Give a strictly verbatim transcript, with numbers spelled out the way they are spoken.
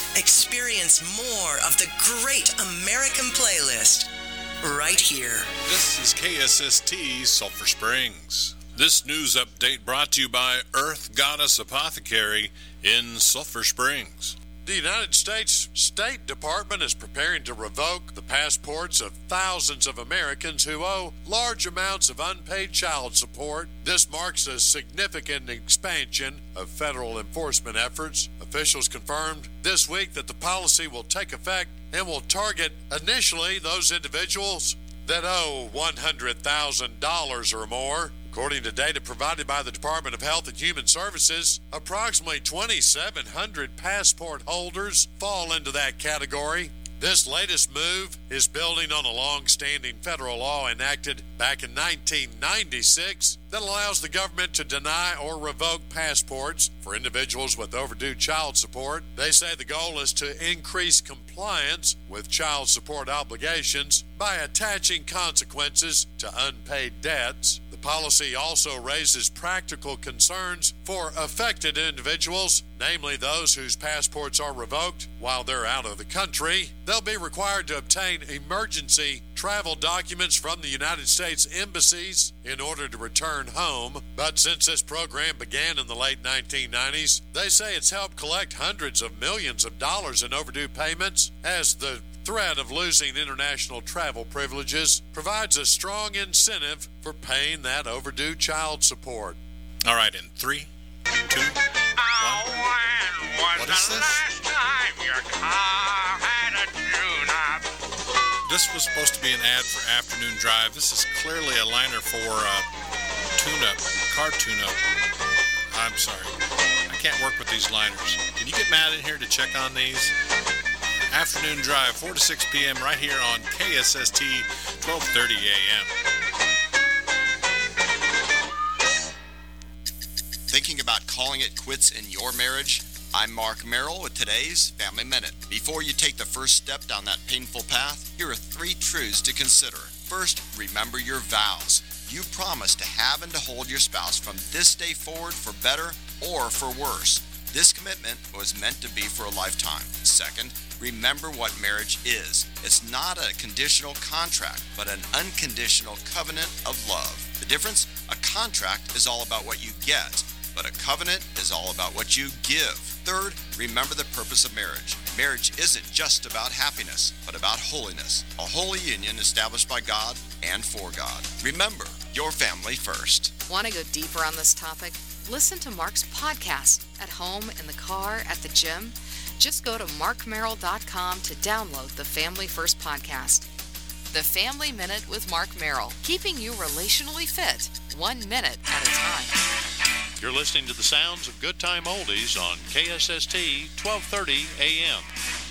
Experience more of the great American playlist right here. This is K S S T Sulphur Springs. This news update brought to you by Earth Goddess Apothecary in Sulphur Springs. The United States State Department is preparing to revoke the passports of thousands of Americans who owe large amounts of unpaid child support. This marks a significant expansion of federal enforcement efforts. Officials confirmed this week that the policy will take effect and will target initially those individuals that owe one hundred thousand dollars or more. According to data provided by the Department of Health and Human Services, approximately twenty-seven hundred passport holders fall into that category. This latest move is building on a long-standing federal law enacted back in nineteen ninety-six that allows the government to deny or revoke passports for individuals with overdue child support. They say the goal is to increase compliance with child support obligations by attaching consequences to unpaid debts. The policy also raises practical concerns for affected individuals, namely those whose passports are revoked while they're out of the country. They'll be required to obtain emergency travel documents from the United States embassies in order to return home. But since this program began in the late nineteen nineties, they say it's helped collect hundreds of millions of dollars in overdue payments, as the threat of losing international travel privileges provides a strong incentive for paying that overdue child support. All right, in three, two, one. What is this? This was supposed to be an ad for Afternoon Drive. This is clearly a liner for uh, tune-up, car tune-up. I'm sorry. I can't work with these liners. Can you get Matt in here to check on these? Afternoon Drive, four to six p.m. right here on K S S T, twelve thirty a.m. Thinking about calling it quits in your marriage? I'm Mark Merrill with today's Family Minute. Before you take the first step down that painful path, here are three truths to consider. First, remember your vows. You promised to have and to hold your spouse from this day forward for better or for worse. This commitment was meant to be for a lifetime. Second, remember what marriage is. It's not a conditional contract, but an unconditional covenant of love. The difference? A contract is all about what you get, but a covenant is all about what you give. Third, remember the purpose of marriage. Marriage isn't just about happiness, but about holiness. A holy union established by God and for God. Remember, your family first. Want to go deeper on this topic? Listen to Mark's podcast at home, in the car, at the gym. Just go to mark merrill dot com to download the Family First podcast. The Family Minute with Mark Merrill, keeping you relationally fit, one minute at a time. You're listening to the sounds of Good Time Oldies on K S S T, twelve thirty a.m.